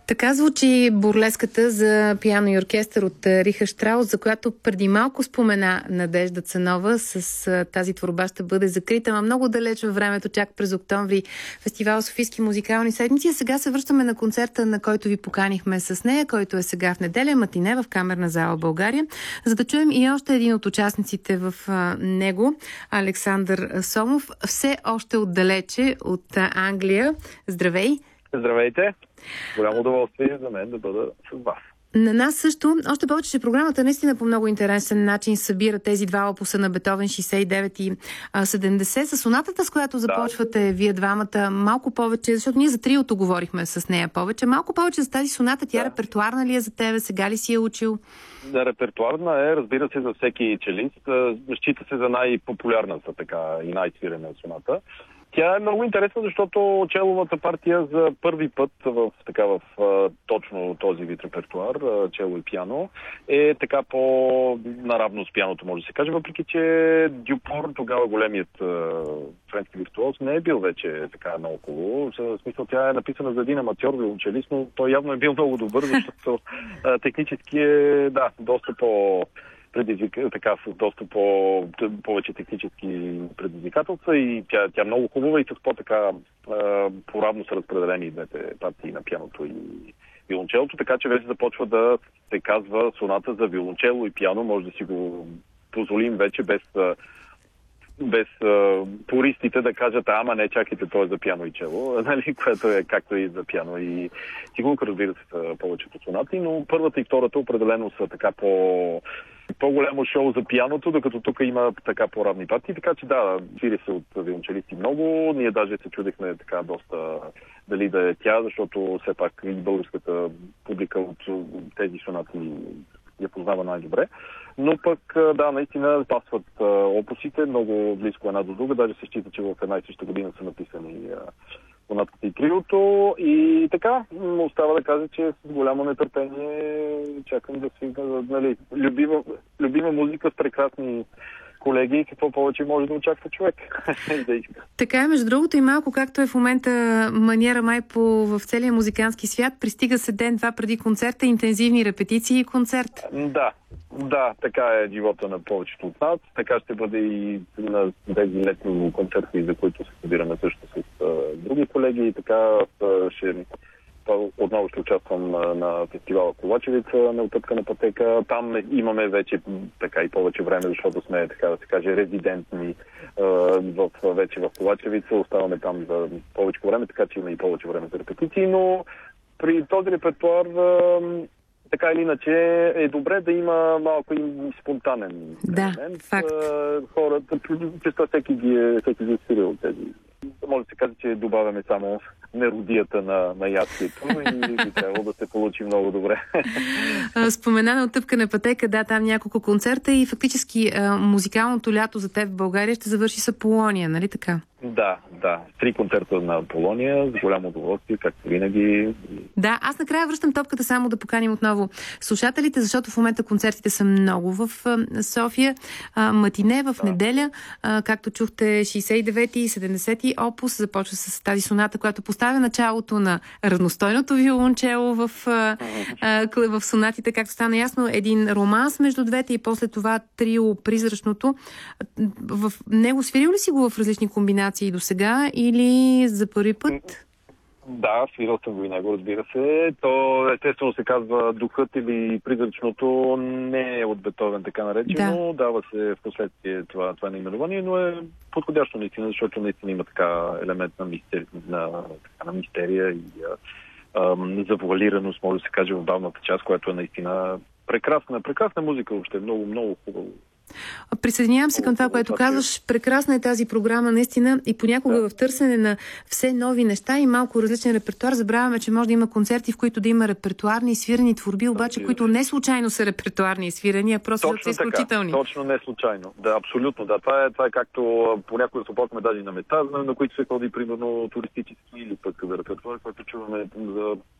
Така звучи бурлеската за пиано и оркестър от Рихард Штраус, за която преди малко спомена Надежда Цанова. С тази творба ще бъде закрита, ама много далеч във времето, чак през октомври, фестивал Софийски музикални седмици. А сега се връщаме на концерта, на който ви поканихме с нея, който е сега в неделя, матине в Камерна зала България, за да чуем и още един от участниците в него, Александър Сомов, все още отдалече от Англия. Здравей! Здравейте! Голямо удоволствие за мен да бъда с вас. На нас също. Още повече, че програмата наистина по много интересен начин събира тези два опуса на Бетовен 69 и 70. С сонатата, с която започвате вие двамата, малко повече, защото ние за триото говорихме с нея повече. Малко повече за тази соната. Тя репертуарна ли е за тебе? Сега ли си я учил? Да, репертуарна е, разбира се, за всеки челист. Счита се за най-популярната така и най-свирена соната. Тя е много интересна, защото человата партия за първи път в точно този вид репертуар, чело и пиано, е така по-наравно с пианото, може да се каже, въпреки че Дюпор, тогава големият френски виртуоз, не е бил вече така наоколо. В смисъл, тя е написана за един аматьор виолончелист, но той явно е бил много добър, защото технически е, доста доста повече технически предизвикателства и тя много хубава и с по-равно са разпределени двете партии на пианото и виолончелото, така че вече започва да се казва соната за виолончело и пиано. Може да си го позволим вече без пуристите да кажат, ама не, чакайте, то е за пиано и чело, нали, което е както и за пиано и цигулка, разбира се, са повечето сонати, но първата и втората определено са така по-голямо шоу за пианото, докато тук има така по-равни партии, така че свири се от виолончелисти много. Ние даже се чудихме така доста дали да е тя, защото все пак и българската публика от тези сонати я познава най-добре. Но пък, наистина пасват опусите много близко една до друга. Даже се счита, че в една и съща година са написани сонатата и триото. И така, остава да кажа, че с голямо нетърпение чакам да свикна, нали, любима музика с прекрасни колеги и какво повече може да очаква човек. Така е, между другото и малко, както е в момента маниера май в целия музикански свят, пристига се ден-два преди концерта, интензивни репетиции и концерт. Да, така е живота на повечето от нас. Така ще бъде и на тези летни концерти, за които се събираме също с други колеги. И така отново ще участвам на фестивала Ковачевица, на Утъпкана пътека. Там имаме вече така и повече време, защото сме, така да се каже, резидентни вече в Ковачевица. Оставаме там за повече време, така че има и повече време за репетиции, но при този репертуар така или иначе е добре да има малко и спонтанен елемент. Факт. Хората, често всеки ги е свирил тези. Може да се каже, че добавяме само мелодията на ястието и би трябвало да се получи много добре. Спомена на Утъпкана пътека, там няколко концерта и фактически музикалното лято за теб в България ще завърши с Аполония, нали така? Да. 3 концерта на Аполония, с голямо удоволствие, както винаги. Да, аз накрая връщам топката само да поканим отново слушателите, защото в момента концертите са много в София. Матине в неделя, както чухте, 69-ти и 70-ти опус започва с тази соната, която поставя началото на равностойното виолончело в сонатите, както стана ясно, един романс между двете и после това трио призрачното. В него свирил ли си го в различни комбинации до сега или за първи път? Да, свирал съм го и него, разбира се. То естествено се казва духът или призрачното, не е от Бетовен така наречено. Дава се в последствие това наименование, но е подходящо наистина, защото наистина има така елемент на мистерия и завуалираност, може да се каже, в бавната част, която е наистина прекрасна музика въобще, много, много хубаво. Присъединявам се към това, което казваш. Прекрасна е тази програма, наистина, и понякога в търсене на все нови неща и малко различен репертуар. Забравяме, че може да има концерти, в които да има репертуарни и свирени творби, обаче, които не случайно са репертуарни и свирени, а просто са изключителни. Точно не случайно. Да, абсолютно. Да. Това е както понякога се опитваме даже на места, на които се ходи примерно туристически или пък за репертуар, който чуваме за